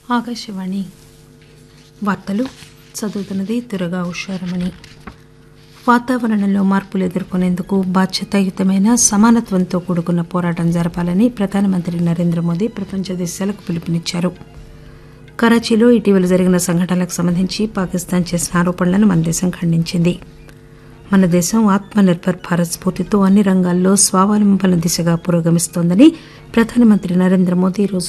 ఆకాశవాణి వార్తలు చదువుతున్నది దుర్గా ఉషారమణి. వాతావరణంలో మార్పులు ఎదుర్కొనేందుకు బాధ్యతాయుతమైన సమానత్వంతో కూడుకున్న పోరాటం జరపాలని ప్రధానమంత్రి నరేంద్ర మోదీ ప్రపంచ దేశాలకు పిలుపునిచ్చారు. కరాచీలో ఇటీవల జరిగిన సంఘటనలకు సంబంధించి పాకిస్తాన్ చేసిన ఆరోపణలను మన దేశం ఖండించింది. మన దేశం ఆత్మ నిర్భర్ భారత్ స్ఫూర్తితో అన్ని రంగాల్లో స్వావలంబన దిశగా పురోగమిస్తోందని ప్రధానమంత్రి నరేంద్ర మోదీ ఈరోజు